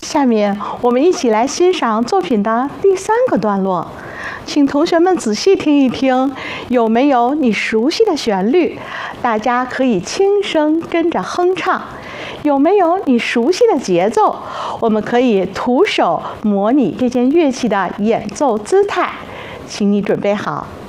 下面我们一起来欣赏作品的第3个段落，请同学们仔细听一听，有没有你熟悉的旋律？大家可以轻声跟着哼唱。有没有你熟悉的节奏？我们可以徒手模拟这件乐器的演奏姿态。请你准备好。